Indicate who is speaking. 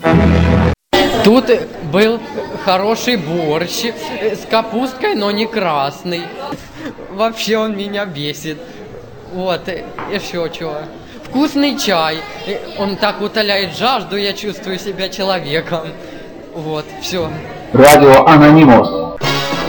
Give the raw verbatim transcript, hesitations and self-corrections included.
Speaker 1: Тут был хороший борщ с капусткой, но не красный. Вообще он меня бесит. Вот, и еще чего. Вкусный чай. Он так утоляет жажду, я чувствую себя человеком. Вот, все.
Speaker 2: Радио Анонимус.